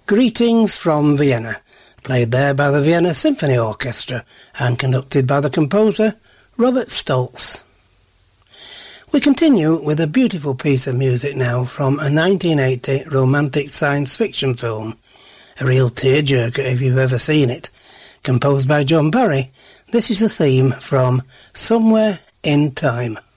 Greetings from Vienna, played there by the Vienna Symphony Orchestra and conducted by the composer Robert Stolz. We continue with a beautiful piece of music now from a 1980 romantic science fiction film, a real tearjerker if you've ever seen it. Composed by John Barry, this is a theme from Somewhere in Time.